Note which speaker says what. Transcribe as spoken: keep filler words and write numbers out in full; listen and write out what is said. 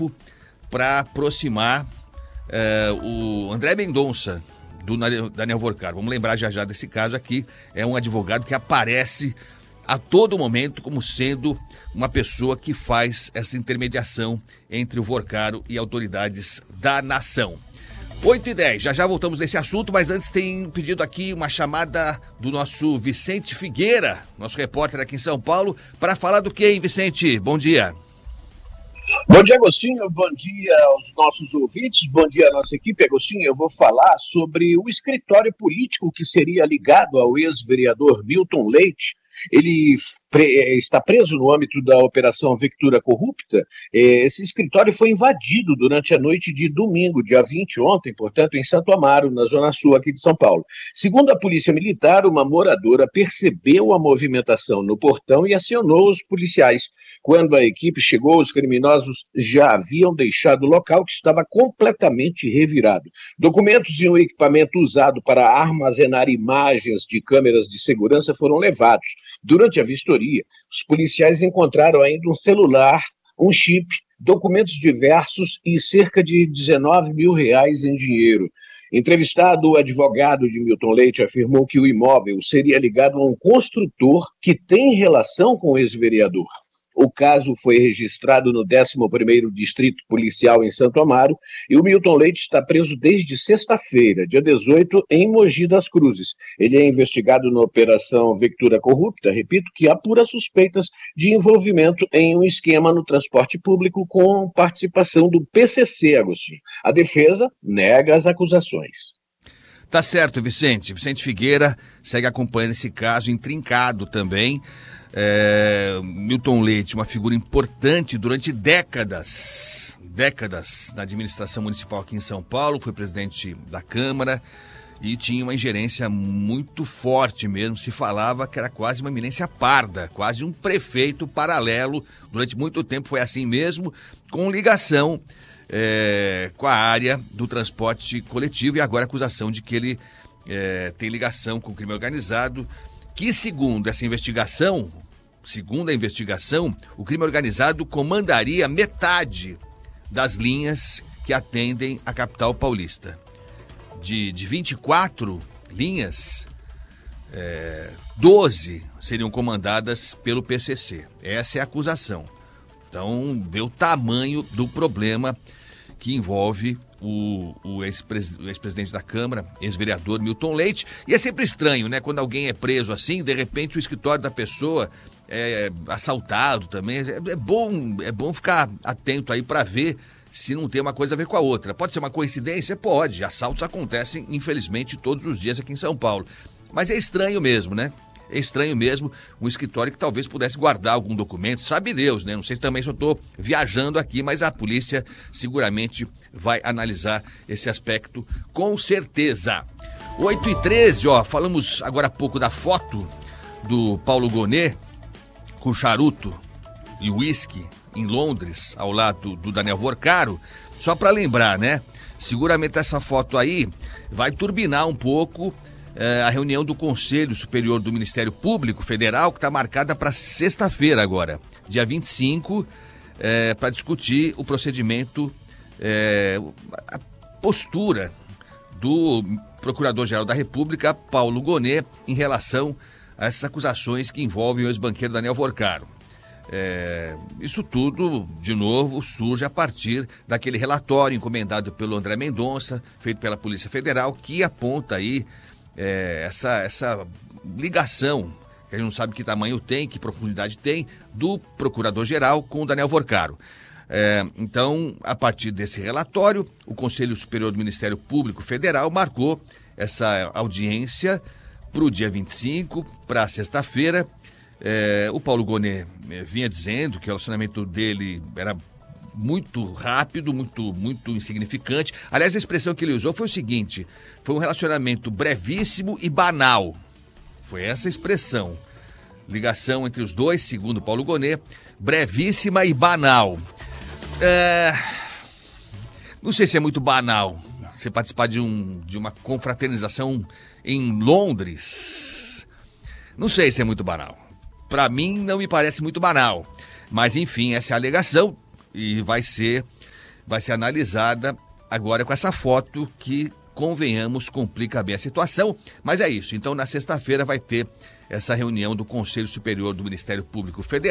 Speaker 1: tempo para aproximar é, o André Mendonça do Daniel Worcaro. Vamos lembrar já já desse caso aqui. É um advogado que aparece a todo momento como sendo uma pessoa que faz essa intermediação entre o Worcaro e autoridades da nação. oito e dez, já já voltamos nesse assunto, mas antes tem pedido aqui uma chamada do nosso Vicente Figueira, nosso repórter aqui em São Paulo, para falar do que, hein, Vicente? Bom dia.
Speaker 2: Bom dia, Agostinho, bom dia aos nossos ouvintes, bom dia à nossa equipe. Agostinho, eu vou falar sobre o escritório político que seria ligado ao ex-vereador Milton Leite. Ele pre- está preso no âmbito da Operação Vectura Corrupta. Esse escritório foi invadido durante a noite de domingo, dia vinte, ontem, portanto, em Santo Amaro, na zona sul aqui de São Paulo. Segundo a Polícia Militar, uma moradora percebeu a movimentação no portão e acionou os policiais. Quando a equipe chegou, os criminosos já haviam deixado o local, que estava completamente revirado. Documentos e um equipamento usado para armazenar imagens de câmeras de segurança foram levados. Durante a vistoria, os policiais encontraram ainda um celular, um chip, documentos diversos e cerca de dezenove mil reais em dinheiro. Entrevistado, o advogado de Milton Leite afirmou que o imóvel seria ligado a um construtor que tem relação com o ex-vereador. O caso foi registrado no décimo primeiro Distrito Policial em Santo Amaro e o Milton Leite está preso desde sexta-feira, dia dezoito, em Mogi das Cruzes. Ele é investigado na Operação Vectura Corrupta, repito, que apura suspeitas de envolvimento em um esquema no transporte público com participação do P C C, Agostinho. A defesa nega as acusações.
Speaker 1: Tá certo, Vicente. Vicente Figueira segue acompanhando esse caso intrincado também. É, Milton Leite, uma figura importante durante décadas, décadas na administração municipal aqui em São Paulo, foi presidente da Câmara e tinha uma ingerência muito forte mesmo, se falava que era quase uma eminência parda, quase um prefeito paralelo, durante muito tempo foi assim mesmo, com ligação é, com a área do transporte coletivo e agora a acusação de que ele é, tem ligação com o crime organizado, que segundo essa investigação, segundo a investigação, o crime organizado comandaria metade das linhas que atendem a capital paulista. De, de vinte e quatro linhas, é, doze seriam comandadas pelo P C C. Essa é a acusação. Então, vê o tamanho do problema que envolve o, o, ex-pres, o ex-presidente da Câmara, ex-vereador Milton Leite. E é sempre estranho, né? Quando alguém é preso assim, de repente o escritório da pessoa é assaltado também. É, é, bom, é bom ficar atento aí para ver se não tem uma coisa a ver com a outra. Pode ser uma coincidência? Pode. Assaltos acontecem, infelizmente, todos os dias aqui em São Paulo. Mas é estranho mesmo, né? É estranho mesmo um escritório que talvez pudesse guardar algum documento, sabe Deus, né? Não sei também se eu estou viajando aqui, mas a polícia seguramente vai analisar esse aspecto com certeza. oito e treze, ó, falamos agora há pouco da foto do Paulo Gonet com charuto e uísque em Londres, ao lado do Daniel Worcaro. Só para lembrar, né? Seguramente essa foto aí vai turbinar um pouco a reunião do Conselho Superior do Ministério Público Federal, que está marcada para sexta-feira agora, dia vinte e cinco, é, para discutir o procedimento, é, a postura do Procurador-Geral da República, Paulo Gonet, em relação a essas acusações que envolvem o ex-banqueiro Daniel Worcaro. É, isso tudo, de novo, surge a partir daquele relatório encomendado pelo André Mendonça, feito pela Polícia Federal, que aponta aí É, essa, essa ligação, que a gente não sabe que tamanho tem, que profundidade tem, do Procurador-Geral com o Daniel Worcaro. É, então, a partir desse relatório, o Conselho Superior do Ministério Público Federal marcou essa audiência para o dia vinte e cinco, para sexta-feira. É, o Paulo Gonet vinha dizendo que o relacionamento dele era muito rápido, muito, muito insignificante. Aliás, a expressão que ele usou foi o seguinte: foi um relacionamento brevíssimo e banal. Foi essa expressão. Ligação entre os dois, segundo Paulo Gonet, brevíssima e banal. É... Não sei se é muito banal você participar de, um, de uma confraternização em Londres. Não sei se é muito banal. Para mim, não me parece muito banal. Mas, enfim, essa é a alegação. E vai ser vai ser analisada agora com essa foto que, convenhamos, complica bem a situação. Mas é isso. Então, na sexta-feira vai ter essa reunião do Conselho Superior do Ministério Público Federal.